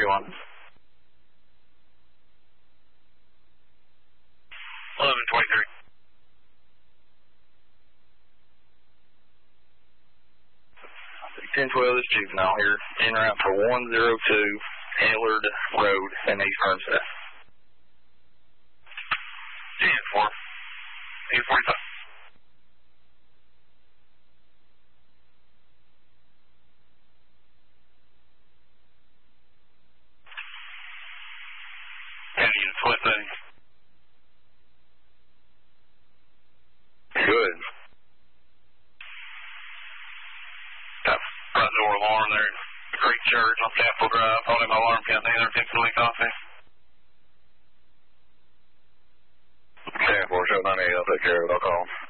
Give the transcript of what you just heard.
31. 1123. 1012 is Juvenile here, en route for 102 Hillard Road in East Hermstead. 10-4, 845. County unit, split setting. Good. Got front door alarm there at Creek Church on Capitol Drive. Holding my alarm count there, 10 leak off there. 10-4, show 98, I'll take care of it, I'll call.